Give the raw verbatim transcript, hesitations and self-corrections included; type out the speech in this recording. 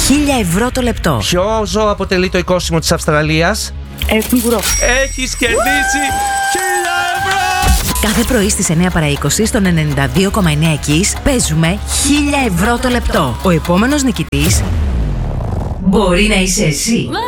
χίλια ευρώ το λεπτό. Ποιο ζώο αποτελεί το οικόσιμο της Αυστραλίας? Ε, κεнгουρό. Έχεις κερδίσει χίλια ευρώ! Κάθε πρωί στις εννιά παρά είκοσι στον ενενήντα δύο κόμμα εννιά Kiss παίζουμε χίλια ευρώ το λεπτό. Ο επόμενος νικητής μπορεί να είσαι εσύ.